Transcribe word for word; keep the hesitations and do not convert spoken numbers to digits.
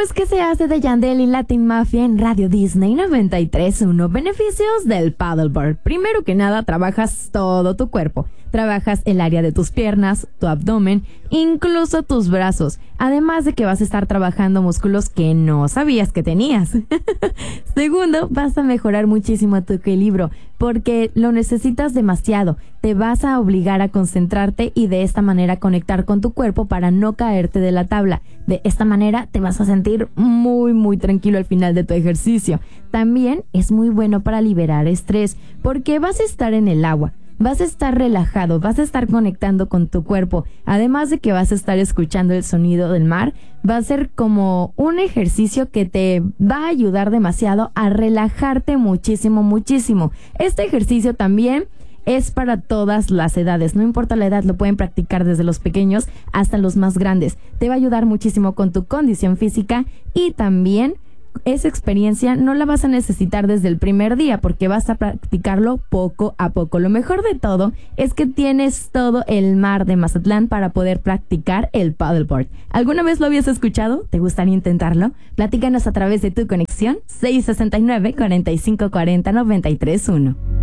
es que se hace de Yandel y Latin Mafia en Radio Disney noventa y tres punto uno. Beneficios del paddleboard. Primero que nada, trabajas todo tu cuerpo. Trabajas el área de tus piernas, tu abdomen, incluso tus brazos. Además de que vas a estar trabajando músculos que no sabías que tenías. Segundo, vas a mejorar muchísimo tu equilibrio porque lo necesitas demasiado. Te vas a obligar a concentrarte y de esta manera conectar con tu cuerpo para no caerte de la tabla. De esta manera te vas a sentir muy muy tranquilo al final de tu ejercicio. También es muy bueno para liberar estrés porque vas a estar en el agua. Vas a estar relajado, vas a estar conectando con tu cuerpo, además de que vas a estar escuchando el sonido del mar. Va a ser como un ejercicio que te va a ayudar demasiado a relajarte muchísimo, muchísimo. Este ejercicio también es para todas las edades, no importa la edad, lo pueden practicar desde los pequeños hasta los más grandes. Te va a ayudar muchísimo con tu condición física y también esa experiencia no la vas a necesitar desde el primer día porque vas a practicarlo poco a poco. Lo mejor de todo es que tienes todo el mar de Mazatlán para poder practicar el paddleboard. ¿Alguna vez lo habías escuchado? ¿Te gustaría intentarlo? Platícanos a través de tu conexión seis sesenta y nueve, cuarenta y cinco cuarenta, noventa y tres uno.